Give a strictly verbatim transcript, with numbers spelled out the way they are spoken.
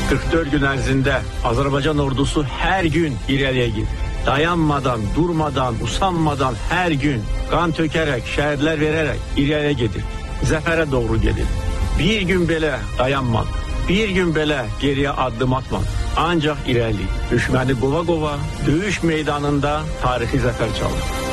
kırk dört gün ərzində Azərbaycan ordusu hər gün irəliyə gedir. Dayanmadan, durmadan, usanmadan hər gün qan tökərək, şəhidlər verərək irəliyə gedir. Zəfərə doğru gedir. Bir gün belə dayanmadı. Bir gün belə geriyə addım atmadı. Ancaq irəli. Düşməni qova qova döyüş meydanında tarixi zəfər çaldı.